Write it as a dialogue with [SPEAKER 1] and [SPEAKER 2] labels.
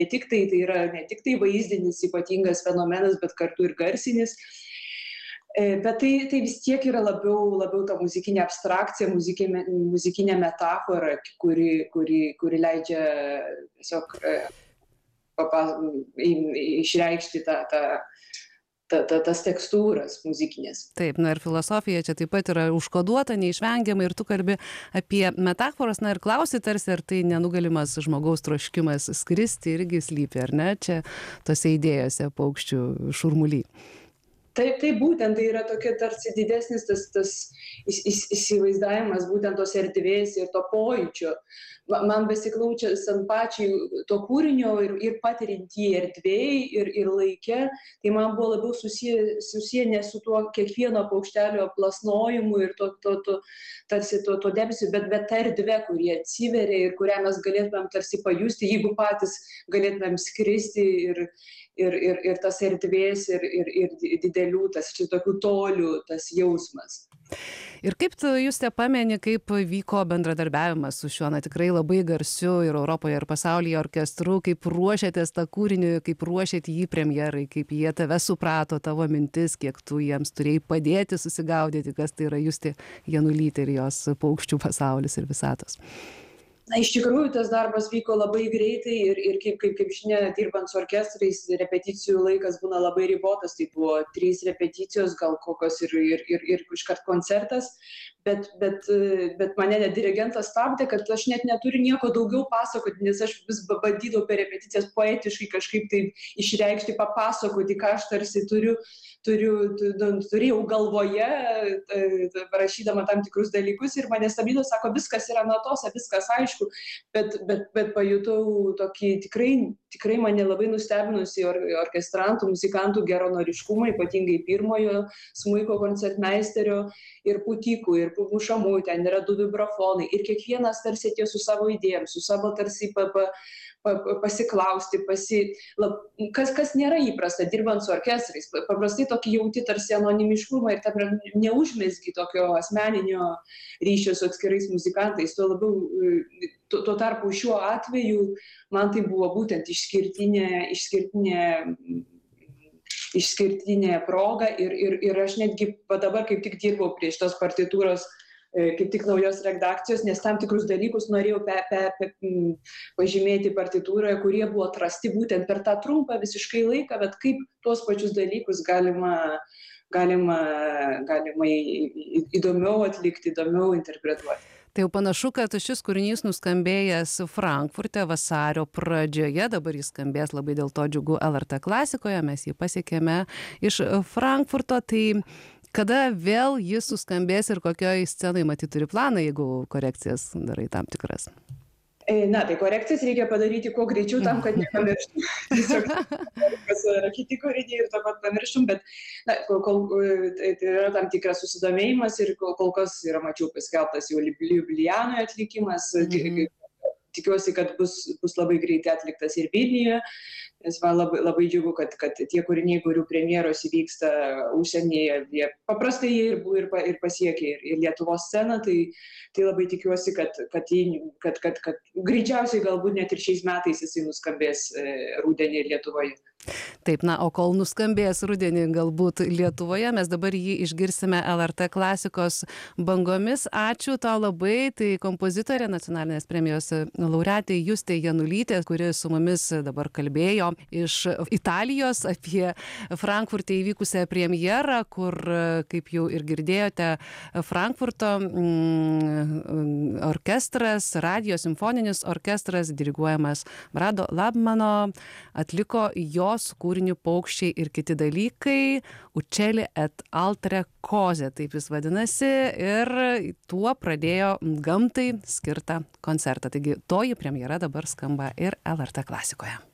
[SPEAKER 1] tik tai, tai yra ne tik tai vaizdinis ypatingas fenomenas, bet kartu ir garsinis. Bet tai vis tiek yra labiau ta muzikinė abstrakcija, muzikinė metafora, kuri leidžia tiesiog išreikšti tas tekstūras muzikinės.
[SPEAKER 2] Taip, na ir filosofija čia taip pat yra užkoduota, neišvengiama ir tu kalbi apie metaforas, na ir klausi tarsi, ar tai nenugalimas žmogaus troškimas skristi irgi slypi, ar ne, čia tose idėjose paukščių šurmuly.
[SPEAKER 1] Taip, būtent tai yra tokia tarsi didesnis tas įsivaizdavimas būtent tos erdvės ir to pojūčio. Man besiklaučiant pačiai to kūrinio ir patiriant jį erdvėj ir laike, tai man buvo labiau susiję ne su tuo kiekvieno paukštelio plasnojimu ir tarsi to debesiu, bet ta erdvė, kurie atsiveria ir kurią mes galėtumėm tarsi pajusti, jeigu patys galėtumėm skristi ir tas erdvės ir didelių, tas tokių tolių, tas jausmas.
[SPEAKER 2] Ir kaip tu, Juste, pameni, kaip vyko bendradarbiavimas su šiuo, tikrai labai garsiu ir Europoje, ir pasaulyje orkestru, kaip ruošėtės tą kūrinį, kaip ruošėte jį premjerai, kaip jie tave suprato, tavo mintis, kiek tu jiems turėjai padėti susigaudyti, kas tai yra Justė Janulytė ir jos paukščių pasaulis ir visatos.
[SPEAKER 1] Na, iš tikrųjų, tas darbas vyko labai greitai ir kaip žinia, dirbant su orkestrais, repeticijų laikas būna labai ribotas, tai buvo 3 repeticijos, gal kokios ir iškart koncertas, bet mane net dirigentas stabdė, kad aš net neturiu nieko daugiau pasakoti, nes aš vis bandydavau per repeticijas poetiškai kažkaip tai išreikšti, papasakoti, ką aš tarsi turėjau galvoje, rašydama tam tikrus dalykus ir mane stabdydavo, sako, viskas yra natose, viskas aišku, bet pajutau tokį tikrai mane labai nustebinusi orkestrantų, muzikantų geranoriškumą, ypatingai pirmojo smuiko koncertmeisterio ir pūtikų, ir mušamų, ten yra 2 vibrafonai ir kiekvienas tarsi atėjo su savo idėjom, su savo tarsi pasiklausti, kas nėra įprasta dirbant su orkestrais. Paprastai tokį jauti tarsi anonimiškumą ir neužmezgi tokio asmeninio ryšio su atskirais muzikantais. Tuo tarpu šiuo atveju man tai buvo būtent išskirtinė proga ir aš netgi dabar kaip tik dirbau prie šitos partitūros kaip tik naujos redakcijos, nes tam tikrus dalykus norėjau pažymėti partitūroje, kurie buvo atrasti būtent per tą trumpą visiškai laiką, bet kaip tuos pačius dalykus galima įdomiau atlikti, įdomiau interpretuoti.
[SPEAKER 2] Tai jau panašu, kad šis kūrinys nuskambėjęs Frankfurte vasario pradžioje, dabar jis skambės labai dėl to džiugu LRT klasikoje, mes jį pasiekėme iš Frankfurto, tai kada vėl jis suskambės ir kokioj scenai matyt turi planą, jeigu korekcijas darai tam tikras?
[SPEAKER 1] Na, tai korekcijas reikia padaryti kuo greičiau tam, kad nepamirštum. Tiesiog, kas yra kiti kūriniai ir to pat pamirštum, bet tai yra tam tikras susidomėjimas ir kol kas yra, mačiau, paskelbtas jau Liublianoje atlikimas. Tikiuosi, kad bus labai greitai atliktas ir Vilniuje, nes man labai džiugu, kad tie kūriniai, kurių premjeros įvyksta užsienyje, jie paprastai ir pasiekia ir Lietuvos sceną, tai labai tikiuosi, kad greičiausiai galbūt net ir šiais metais jisai nuskambės rudenį Lietuvoje.
[SPEAKER 2] Taip, na, o kol nuskambės rudenį galbūt Lietuvoje, mes dabar jį išgirsime LRT klasikos bangomis. Ačiū tau labai, tai kompozitorė nacionalinės premijos laureatė Justė Janulytė, kuri su mumis dabar kalbėjo iš Italijos apie Frankfurte įvykusią premjerą, kur, kaip jau ir girdėjote, Frankfurto orkestras, radijo simfoninis orkestras, diriguojamas Brado Labmano, atliko jos kūrinių Paukščiai ir kiti dalykai, Uccelli et altre cose, taip jis vadinasi, ir tuo pradėjo gamtai skirtą koncertą. Taigi toji premjera dabar skamba ir LRT klasikoje.